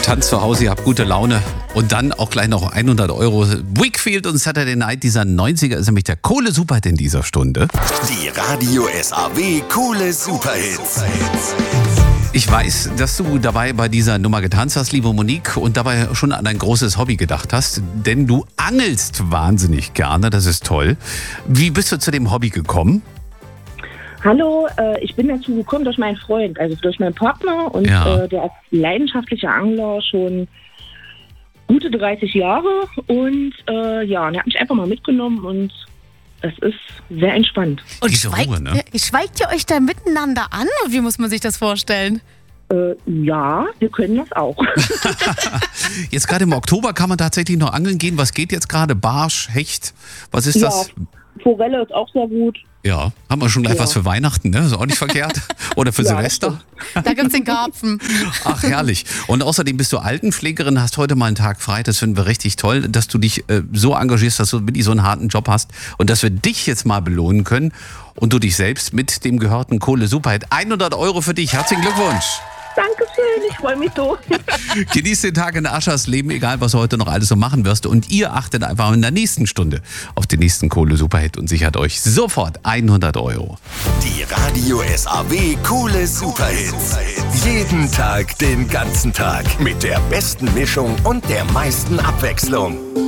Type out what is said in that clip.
tanzt zu Hause, ihr habt gute Laune und dann auch gleich noch 100 Euro. Wakefield und Saturday Night, dieser 90er ist nämlich der Kohle-Superhit in dieser Stunde. Die Radio SAW Kohle-Superhits. Ich weiß, dass du dabei bei dieser Nummer getanzt hast, liebe Monique, und dabei schon an ein großes Hobby gedacht hast, denn du angelst wahnsinnig gerne, das ist toll. Wie bist du zu dem Hobby gekommen? Hallo, ich bin dazu gekommen durch meinen Freund, also durch meinen Partner und Ja. der ist leidenschaftlicher Angler schon gute 30 Jahre und und er hat mich einfach mal mitgenommen und es ist sehr entspannt. Und Diese Ruhe, ne? schweigt ihr euch da miteinander an? Und wie muss man sich das vorstellen? Ja, wir können das auch. Jetzt gerade im Oktober kann man tatsächlich noch angeln gehen. Was geht jetzt gerade? Barsch, Hecht? Was ist das? Forelle ist auch sehr gut. Ja, haben wir schon gleich Ja. was für Weihnachten, ne? Ist auch nicht verkehrt. Oder für Ja, Silvester. Da gibt's den Karpfen. Ach, herrlich. Und außerdem bist du Altenpflegerin, hast heute mal einen Tag frei. Das finden wir richtig toll, dass du dich so engagierst, dass du wirklich so einen harten Job hast und dass wir dich jetzt mal belohnen können und du dich selbst mit dem gehörten Kohle-Superhit. 100 Euro für dich. Herzlichen Glückwunsch. Dankeschön, ich freue mich so. Genieß den Tag in Aschers Leben, egal was du heute noch alles so machen wirst. Und ihr achtet einfach in der nächsten Stunde auf den nächsten Kohle-Superhit und sichert euch sofort 100 Euro. Die Radio SAW Kohle-Superhits. Jeden Tag, den ganzen Tag. Mit der besten Mischung und der meisten Abwechslung.